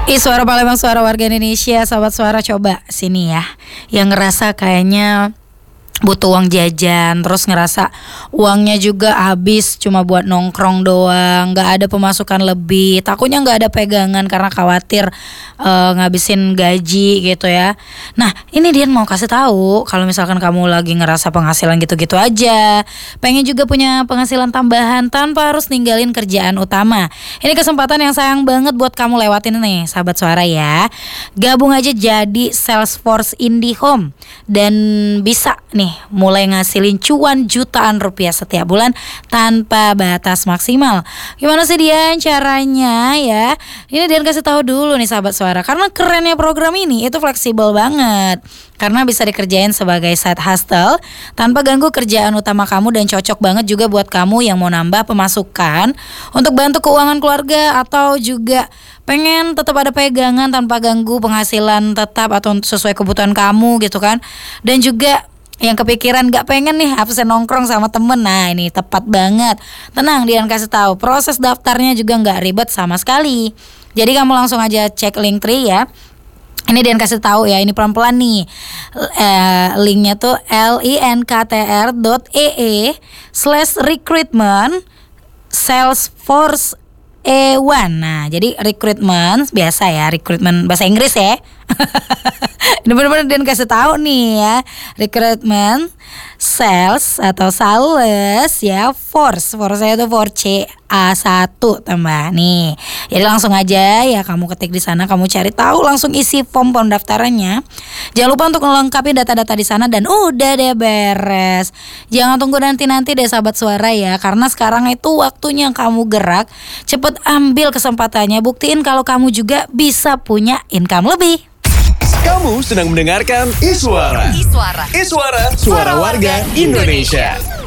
Suara Palembang, suara warga Indonesia. Sahabat Suara, coba sini ya, yang ngerasa kayaknya butuh uang jajan, terus ngerasa uangnya juga habis cuma buat nongkrong doang, gak ada pemasukan lebih, takutnya gak ada pegangan karena khawatir ngabisin gaji gitu ya. Nah ini Dian mau kasih tahu, kalau misalkan kamu lagi ngerasa penghasilan gitu-gitu aja, pengen juga punya penghasilan tambahan tanpa harus ninggalin kerjaan utama, ini kesempatan yang sayang banget buat kamu lewatin nih sahabat Suara ya. Gabung aja jadi Salesforce IndiHome dan bisa nih mulai ngasilin cuan jutaan rupiah setiap bulan tanpa batas maksimal. Gimana sih Dian caranya ya? Ini Dian kasih tahu dulu nih sahabat Suara, karena kerennya program ini itu fleksibel banget. Karena bisa dikerjain sebagai side hustle tanpa ganggu kerjaan utama kamu, dan cocok banget juga buat kamu yang mau nambah pemasukan untuk bantu keuangan keluarga, atau juga pengen tetap ada pegangan tanpa ganggu penghasilan tetap atau sesuai kebutuhan kamu gitu kan. Dan juga yang kepikiran gak pengen nih absen nongkrong sama temen, nah ini tepat banget. Tenang, Dian kasih tahu, proses daftarnya juga gak ribet sama sekali. Jadi kamu langsung aja cek Linktree ya. Ini Dian kasih tahu ya, ini pelan-pelan nih. Linknya tuh linktr.ee/recruitment Salesforce E1. Nah, jadi recruitment biasa ya, recruitment bahasa Inggris ya. Ini benar-benar Dian kasih tahu nih ya. Recruitment sales atau sales ya, force-nya itu for CA1 tambah nih. Jadi langsung aja ya kamu ketik di sana, kamu cari tahu, langsung isi form pendaftarannya. Jangan lupa untuk melengkapi data-data di sana dan udah deh beres. Jangan tunggu nanti-nanti deh sahabat Suara ya, karena sekarang itu waktunya kamu gerak. Cepet ambil kesempatannya, buktiin kalau kamu juga bisa punya income lebih. Kamu sedang mendengarkan Iswara. Iswara, suara warga Indonesia.